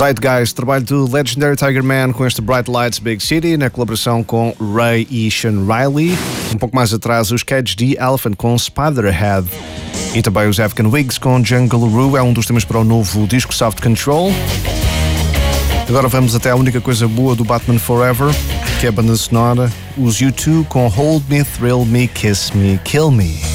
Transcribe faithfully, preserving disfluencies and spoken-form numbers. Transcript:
Zeitgeist, trabalho do Legendary Tiger Man com este Bright Lights Big City, na colaboração com Ray e Sean Riley. Um pouco mais atrás, os Cage the Elephant com Spiderhead. E também os African Wigs com Jungle Roo, é um dos temas para o novo disco Soft Control. Agora vamos até a única coisa boa do Batman Forever, que é a banda sonora, os U dois com Hold Me, Thrill Me, Kiss Me, Kill Me.